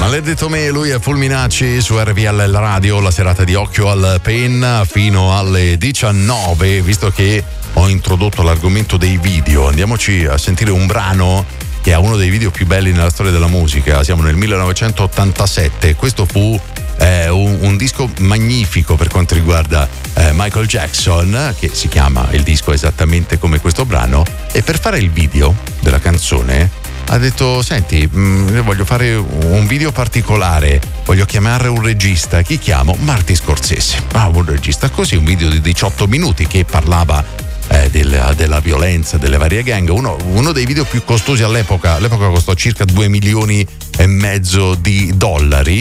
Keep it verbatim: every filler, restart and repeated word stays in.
Maledetto me, lui è Fulminacci su R V L Radio, la serata di Occhio al Pen fino alle diciannove. Visto che ho introdotto l'argomento dei video, andiamoci a sentire un brano che ha uno dei video più belli nella storia della musica. Siamo nel millenovecentottantasette, questo fu eh, un, un disco magnifico per quanto riguarda eh, Michael Jackson, che si chiama il disco esattamente come questo brano, e per fare il video della canzone ha detto: senti, mh, voglio fare un video particolare, voglio chiamare un regista. Chi chiamo? Martin Scorsese. Ah, un regista. Così, un video di diciotto minuti che parlava eh, della, della violenza delle varie gang. Uno, uno dei video più costosi all'epoca. All'epoca costò circa due milioni e mezzo di dollari.